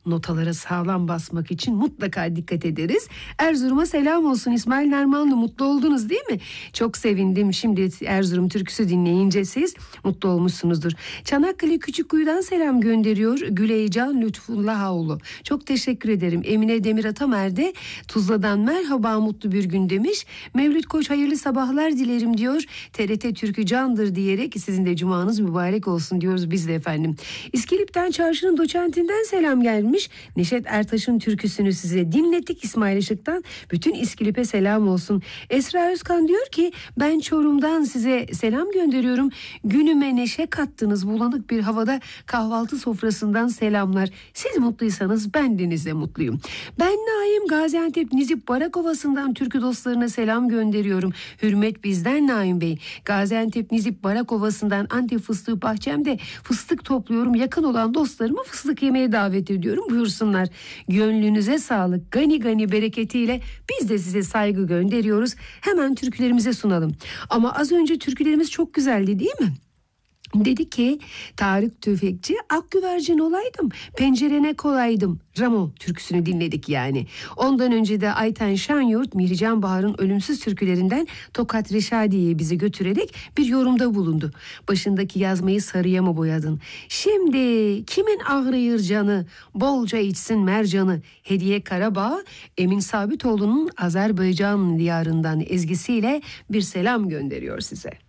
notalara sağlam basmak için mutlaka dikkat ederiz. Erzurum'a selam olsun. İsmail Nermanlı, mutlu oldunuz değil mi? Çok sevindim. Şimdi Erzurum türküsü dinleyince siz mutlu olmuşsunuzdur. Çanakkale Küçükkuyu'dan selam gönderiyor Güleycan Lütfullahoğlu. Çok teşekkür ederim. Emine Demir Atamer de Tuzla'dan merhaba, mutlu bir gün demiş. Mevlüt Koç hayırlı sabahlar dilerim diyor. TRT Türkü candır diyerek sizin de cumanız mübarek olsun diyoruz biz de efendim. İskilip'ten Çarşı'nın doçentinden selam gelmiş. Neşet Ertaş'ın türküsünü size dinlettik İsmail Işık'tan. Bütün İskilip'e selam olsun. Esra Özkan diyor ki ben Çorum'dan size selam gönderiyorum. Günüme neşe kattınız. Bulanık bir havada kahvaltı sofrasından selamlar. Siz mutluysanız ben de mutluyum. Ben Naim, Gaziantep Nizip Barakovası'ndan türkü dostlarına selam gönderiyorum. Hürmet bizden Naim Bey. Gaziantep Nizip Barakovası'ndan Antep fıstığı bahçemde fıstık topluyorum. Yakın olan dostlarımı fıstık yemeye davet ediyorum. Buyursunlar. Gönlünüze sağlık. Gani gani bereketiyle biz de size saygı gönderiyoruz. Hemen türkülerimize sunalım. Ama az önce türkülerimiz çok güzeldi değil mi? Dedi ki Tarık Tüfekçi ak güvercin olaydım, pencerene kolaydım. Ramo türküsünü dinledik yani. Ondan önce de Ayten Şanyurt Mihrican Bahar'ın ölümsüz türkülerinden Tokat Reşadiye'ye bizi götürerek bir yorumda bulundu. Başındaki yazmayı sarıya mı boyadın? Şimdi kimin ağrıyır canı, bolca içsin mercanı. Hediye Karabağ, Emin Sabitoğlu'nun Azerbaycan diyarından ezgisiyle bir selam gönderiyor size.